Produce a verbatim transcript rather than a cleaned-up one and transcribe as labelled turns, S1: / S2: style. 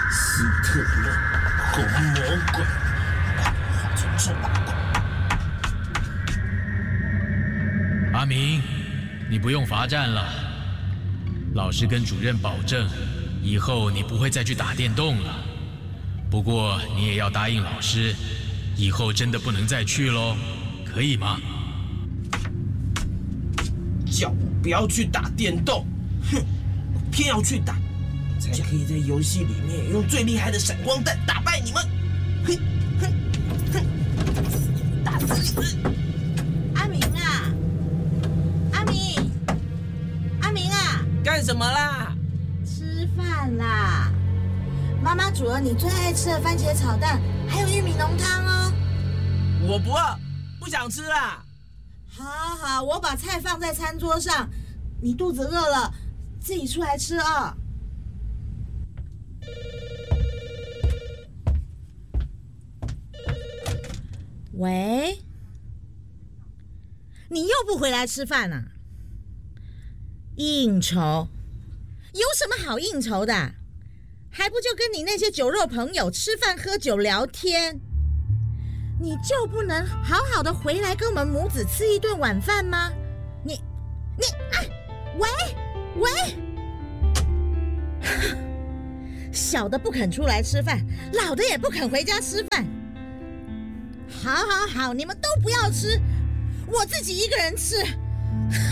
S1: 斯特勒，红魔鬼，把我化成臭大怪。
S2: 阿明，你不用罚站了。老师跟主任保证，以后你不会再去打电动了。不过你也要答应老师，以后真的不能再去喽，可以吗？
S1: 叫我不要去打电动，哼，我偏要去打，才可以在游戏里面用最厉害的闪光弹打败你们。哼哼哼，打死你！
S3: 阿明啊，阿明，阿明啊，
S4: 干什么啦？
S3: 吃饭啦！妈妈煮了你最爱吃的番茄炒蛋，还有玉米浓汤哦。
S4: 我不饿，不想吃啦。
S3: 好，好，好，我把菜放在餐桌上，你肚子饿了，自己出来吃啊。喂，你又不回来吃饭啊？应酬？有什么好应酬的？还不就跟你那些酒肉朋友吃饭喝酒聊天？你就不能好好的回来跟我们母子吃一顿晚饭吗？你你啊，喂喂，小的不肯出来吃饭，老的也不肯回家吃饭。好好好，你们都不要吃，我自己一个人吃。